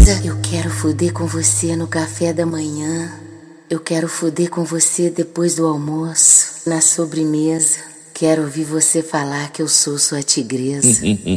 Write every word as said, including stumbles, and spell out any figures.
tigresa. Eu quero fuder com você no café da manhã. Eu quero fuder com você depois do almoço, na sobremesa. Quero ouvir você falar que eu sou sua tigresa.